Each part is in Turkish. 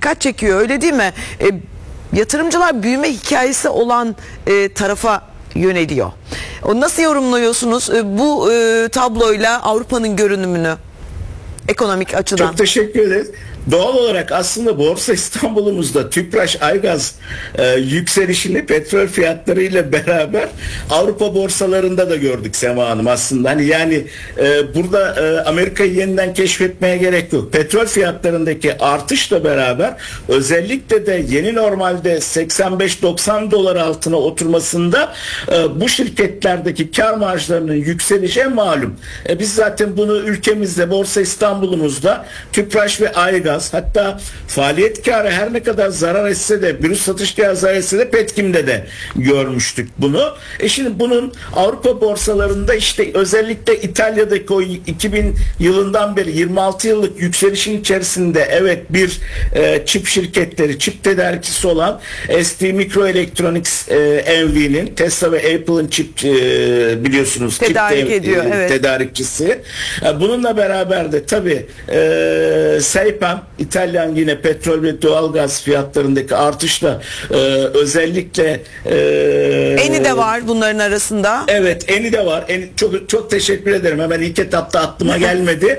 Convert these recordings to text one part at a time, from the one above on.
dikkat çekiyor, öyle değil mi? Yatırımcılar büyüme hikayesi olan tarafa yöneliyor. Nasıl yorumluyorsunuz bu tabloyla Avrupa'nın görünümünü ekonomik açıdan? Çok teşekkür ederiz. Doğal olarak aslında Borsa İstanbul'umuzda Tüpraş, Aygaz yükselişini petrol fiyatlarıyla beraber Avrupa borsalarında da gördük Sema Hanım aslında. Hani yani burada Amerika'yı yeniden keşfetmeye gerek yok. Petrol fiyatlarındaki artışla beraber özellikle de yeni normalde 85-90 dolar altına oturmasında bu şirketlerdeki kar marjlarının yükselişe malum. Biz zaten bunu ülkemizde Borsa İstanbul'umuzda Tüpraş ve Aygaz, hatta faaliyet karı her ne kadar zarar etse de, brüt satış karı zarar etse de Petkim'de de görmüştük bunu. Şimdi bunun Avrupa borsalarında işte özellikle İtalya'daki o 2000 yılından beri 26 yıllık yükselişin içerisinde evet bir çip şirketleri, çip tedarikçisi olan ST Microelectronics NV'nin, Tesla ve Apple'ın çip biliyorsunuz tedarik ediyor, evet. Tedarikçisi. Bununla beraber de tabii Saipem, İtalyan yine petrol ve doğalgaz fiyatlarındaki artışla özellikle Eni de var bunların arasında. Evet, Eni de var. Çok çok teşekkür ederim. Hemen ilk etapta aklıma gelmedi.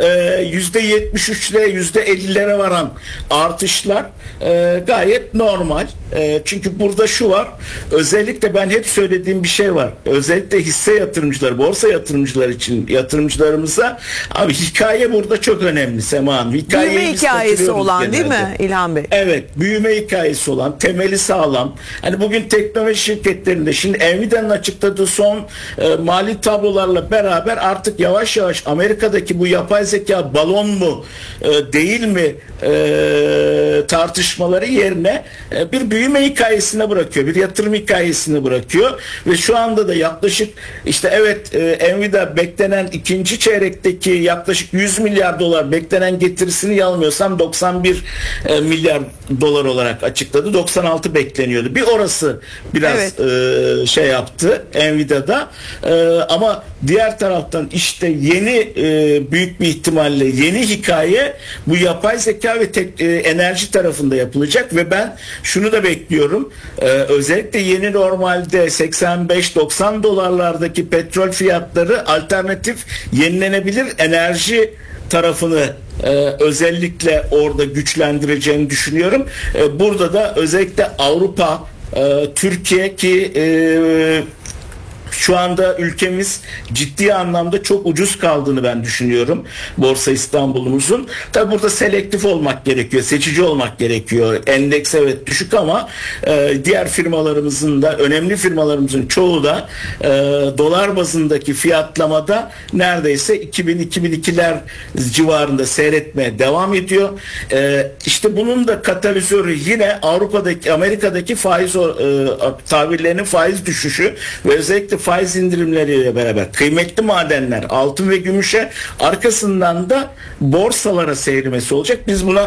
%73'lere %50'lere varan artışlar gayet normal. Çünkü burada şu var. Özellikle ben hep söylediğim bir şey var. Özellikle hisse yatırımcıları, borsa yatırımcılar için yatırımcılarımıza abi hikaye burada çok önemli Sema Hanım. Büyüme hikayesi olan genelde, değil mi İlhan Bey? Evet, büyüme hikayesi olan, temeli sağlam. Hani bugün teknoloji şirketlerinde şimdi Nvidia'nın açıkladığı son mali tablolarla beraber artık yavaş yavaş Amerika'daki bu yapay zeka balon mu değil mi tartışmaları yerine bir büyüme hikayesine bırakıyor. Bir yatırım hikayesine bırakıyor ve şu anda da yaklaşık işte evet Nvidia beklenen ikinci çeyrekteki yaklaşık 100 milyar dolar beklenen getirisini yanılmıyorsam 91 milyar dolar olarak açıkladı. 96 bekleniyordu. Bir orası biraz şey yaptı Nvidia'da. Ama diğer taraftan işte yeni büyük bir ihtimalle yeni hikaye bu yapay zeka ve enerji tarafında yapılacak ve ben şunu da bekliyorum. Özellikle yeni normalde 85-90 dolarlardaki petrol fiyatları alternatif yenilenebilir enerji tarafını özellikle orada güçlendireceğini düşünüyorum. Burada da özellikle Avrupa, Türkiye ki şu anda ülkemiz ciddi anlamda çok ucuz kaldığını ben düşünüyorum Borsa İstanbul'umuzun. Tabi burada selektif olmak gerekiyor, seçici olmak gerekiyor. Endeks evet düşük ama diğer firmalarımızın da, önemli firmalarımızın çoğu da dolar bazındaki fiyatlamada neredeyse 2000-2002'ler civarında seyretmeye devam ediyor. İşte bunun da katalizörü yine Amerika'daki faiz tabirlerinin faiz düşüşü ve özellikle faiz indirimleriyle beraber kıymetli madenler, altın ve gümüşe, arkasından da borsalara seyirmesi olacak. Biz buna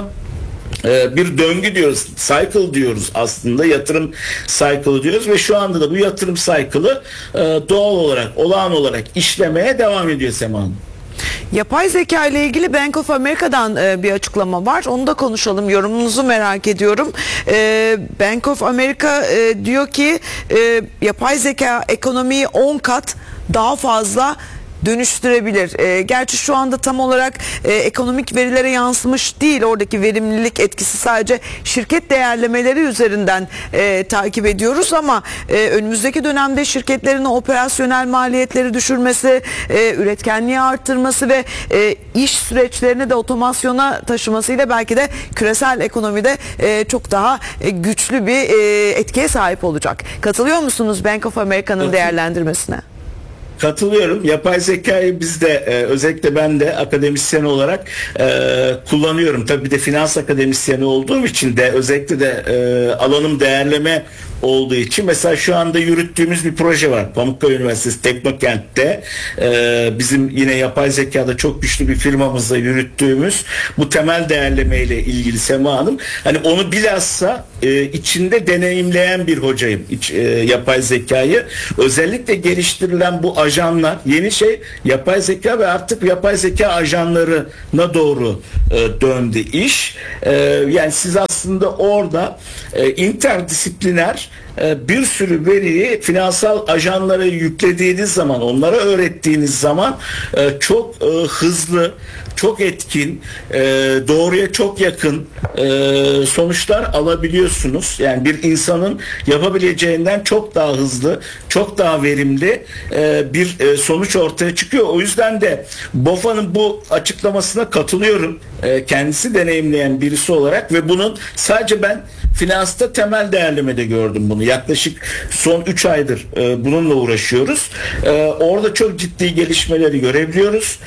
bir döngü diyoruz, cycle diyoruz aslında, yatırım cycle diyoruz ve şu anda da bu yatırım cycle'ı doğal olarak, olağan olarak işlemeye devam ediyor Sema Hanım. Yapay zeka ile ilgili Bank of America'dan bir açıklama var. Onu da konuşalım. Yorumunuzu merak ediyorum. Bank of America diyor ki yapay zeka ekonomiyi 10 kat daha fazla dönüştürebilir. Gerçi şu anda tam olarak ekonomik verilere yansımış değil. Oradaki verimlilik etkisi sadece şirket değerlemeleri üzerinden takip ediyoruz ama önümüzdeki dönemde şirketlerin operasyonel maliyetleri düşürmesi, üretkenliği arttırması ve iş süreçlerini de otomasyona taşımasıyla belki de küresel ekonomide çok daha güçlü bir etkiye sahip olacak. Katılıyor musunuz Bank of America'nın değerlendirmesine? Katılıyorum. Yapay zekayı biz de özellikle ben de akademisyen olarak kullanıyorum. Tabii bir de finans akademisyeni olduğum için de özellikle de alanım değerleme olduğu için mesela şu anda yürüttüğümüz bir proje var. Pamukkale Üniversitesi Teknokent'te bizim yine yapay zekada çok güçlü bir firmamızla yürüttüğümüz bu temel değerleme ile ilgili Sema Hanım. Hani onu bilhassa içinde deneyimleyen bir hocayım yapay zekayı. Özellikle geliştirilen bu ajanlar, yeni şey yapay zeka ve artık yapay zeka ajanlarına doğru döndü iş. Yani siz aslında orada interdisipliner bir sürü veriyi finansal ajanlara yüklediğiniz zaman, onlara öğrettiğiniz zaman çok hızlı, çok etkin, doğruya çok yakın sonuçlar alabiliyorsunuz. Yani bir insanın yapabileceğinden çok daha hızlı, çok daha verimli bir sonuç ortaya çıkıyor. O yüzden de BOFA'nın bu açıklamasına katılıyorum. Kendisi deneyimleyen birisi olarak ve bunun sadece ben finansta temel değerlemede gördüm bunu. Yaklaşık son 3 aydır bununla uğraşıyoruz. Orada çok ciddi gelişmeleri görebiliyoruz.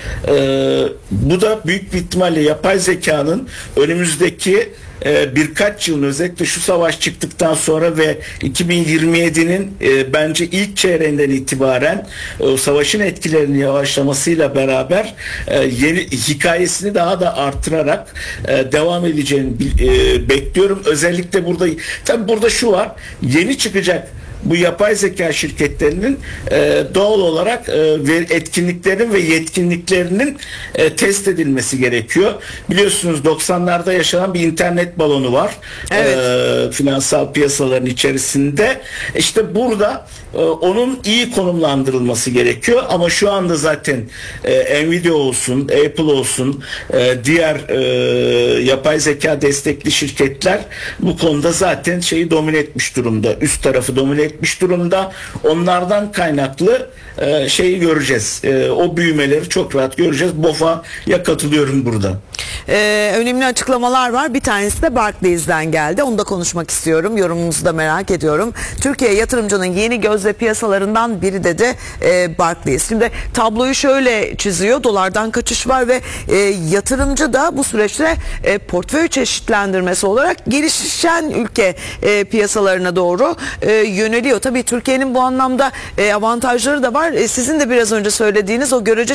Bu da büyük bir ihtimalle yapay zekanın önümüzdeki birkaç yılın, özellikle şu savaş çıktıktan sonra ve 2027'nin bence ilk çeyreğinden itibaren savaşın etkilerinin yavaşlamasıyla beraber yeni hikayesini daha da artırarak devam edeceğini bekliyorum. Özellikle burada şu var, yeni çıkacak bu yapay zeka şirketlerinin doğal olarak etkinliklerin ve yetkinliklerinin test edilmesi gerekiyor. Biliyorsunuz 90'larda yaşanan bir internet balonu var. Evet. Finansal piyasaların içerisinde. İşte burada onun iyi konumlandırılması gerekiyor ama şu anda zaten Nvidia olsun, Apple olsun, diğer yapay zeka destekli şirketler bu konuda zaten şeyi domine etmiş durumda. Üst tarafı domine etmiş durumda. Onlardan kaynaklı şeyi göreceğiz. O büyümeleri çok rahat göreceğiz. BOFA'ya katılıyorum burada. Önemli açıklamalar var. Bir tanesi de Barclays'den geldi. Onu da konuşmak istiyorum. Yorumunuzu da merak ediyorum. Türkiye yatırımcının yeni gözde piyasalarından biri dedi Barclays. Şimdi tabloyu şöyle çiziyor. Dolardan kaçış var ve yatırımcı da bu süreçte portföy çeşitlendirmesi olarak gelişen ülke piyasalarına doğru yöneliyor. Tabii Türkiye'nin bu anlamda avantajları da var. Sizin de biraz önce söylediğiniz o görece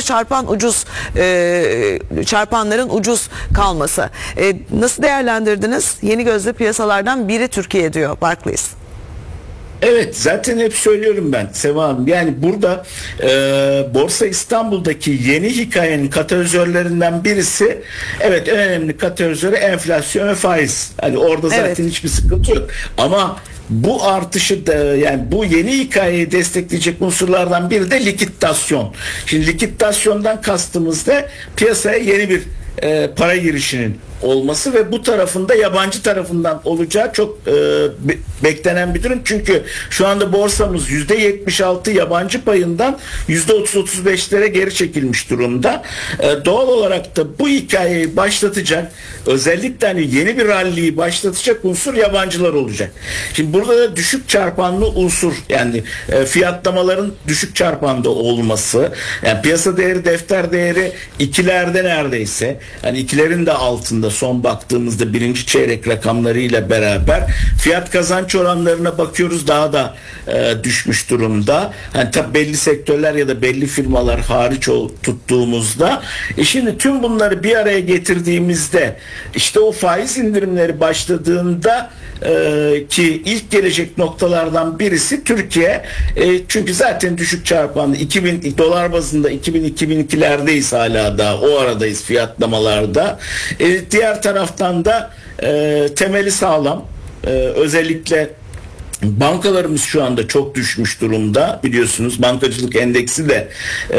çarpanların ucuz kalması. Nasıl değerlendirdiniz? Yeni gözde piyasalardan biri Türkiye diyor Barclays. Evet, zaten hep söylüyorum ben Seva Hanım. Yani burada Borsa İstanbul'daki yeni hikayenin katalizörlerinden birisi, evet, en önemli katalizörü enflasyon ve faiz. Hani orada zaten evet, hiçbir sıkıntı yok. Ama bu artışı da, yani bu yeni hikayeyi destekleyecek unsurlardan biri de likidasyon. Şimdi likiddasyondan kastımız da piyasaya yeni bir para girişinin olması ve bu tarafında yabancı tarafından olacağı çok beklenen bir durum. Çünkü şu anda borsamız %76 yabancı payından %30-35'lere geri çekilmiş durumda. Doğal olarak da bu hikayeyi başlatacak, özellikle hani yeni bir rally'yi başlatacak unsur yabancılar olacak. Şimdi burada da düşük çarpanlı unsur, yani fiyatlamaların düşük çarpanda olması, yani piyasa değeri, defter değeri ikilerde neredeyse, hani ikilerin de altında son baktığımızda birinci çeyrek rakamlarıyla beraber fiyat kazanç oranlarına bakıyoruz, daha da düşmüş durumda. Hani tabii belli sektörler ya da belli firmalar hariç tuttuğumuzda şimdi tüm bunları bir araya getirdiğimizde işte o faiz indirimleri başladığında ki ilk gelecek noktalardan birisi Türkiye. Çünkü zaten düşük çarpanlı 2000 dolar bazında 2000-2002'lerdeyiz, hala da o aradayız fiyatlamalarda. Diğer taraftan da temeli sağlam. Özellikle bankalarımız şu anda çok düşmüş durumda. Biliyorsunuz bankacılık endeksi de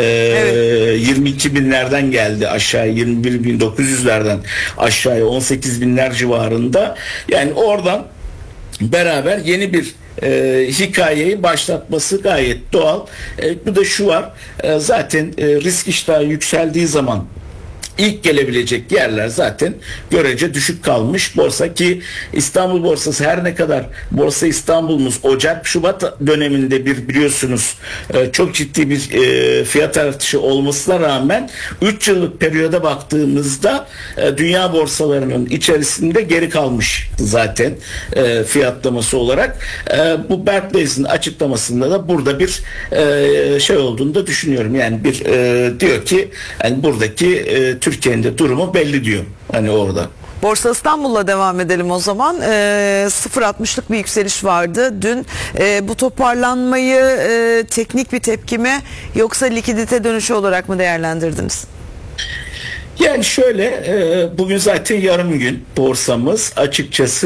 evet, 22 binlerden geldi aşağıya, 21.900'lerden aşağıya 18 binler civarında. Yani oradan beraber yeni bir hikayeyi başlatması gayet doğal. Bu da şu var, zaten risk iştahı yükseldiği zaman İlk gelebilecek yerler zaten görece düşük kalmış borsa, ki İstanbul borsası her ne kadar Borsa İstanbul'umuz Ocak-Şubat döneminde biliyorsunuz çok ciddi bir fiyat artışı olmasına rağmen 3 yıllık periyoda baktığımızda dünya borsalarının içerisinde geri kalmış zaten fiyatlaması olarak. Bu Barclays'in açıklamasında da burada bir şey olduğunu da düşünüyorum. Yani diyor ki yani buradaki Türkiye'nin de durumu belli diyor hani orada. Borsa İstanbul'la devam edelim o zaman. 0.60'lık bir yükseliş vardı dün. Bu toparlanmayı teknik bir tepki mi yoksa likidite dönüşü olarak mı değerlendirdiniz? Yani şöyle, bugün zaten yarım gün borsamız açıkçası